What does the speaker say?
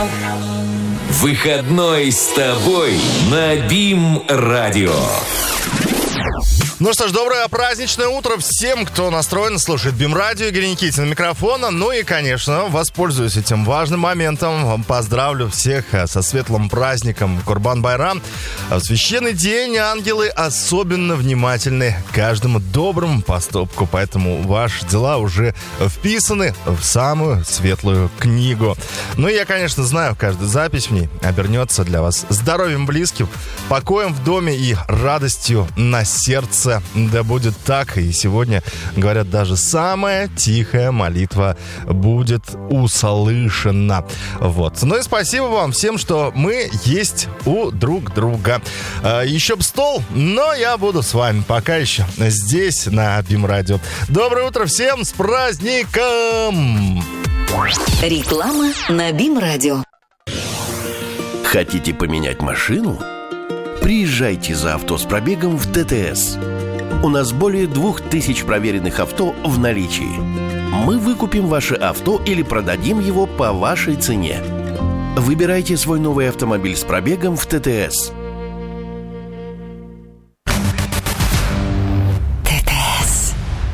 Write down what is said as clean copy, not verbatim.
Выходной с тобой на БИМ-радио. Ну что ж, доброе праздничное утро всем, кто настроен слушать БИМ-радио. Игорь Никитин у микрофона. Ну и, конечно, воспользуюсь этим важным моментом. Поздравлю всех со светлым праздником Курбан-Байрам. В священный день ангелы особенно внимательны к каждому доброму поступку. Поэтому ваши дела уже вписаны в самую светлую книгу. Ну и я, конечно, знаю, каждая запись в ней обернется для вас здоровьем близким, покоем в доме и радостью на сердце. Да будет так. И сегодня, говорят, даже самая тихая молитва будет услышана. Вот. Ну и спасибо вам всем, что мы есть у друг друга. Еще б стол, но я буду с вами пока еще здесь, на БИМ-радио. Доброе утро всем, с праздником! Реклама на БИМ-радио. Хотите поменять машину? Приезжайте за авто с пробегом в ТТС. У нас более 2000 проверенных авто в наличии. Мы выкупим ваше авто или продадим его по вашей цене. Выбирайте свой новый автомобиль с пробегом в ТТС.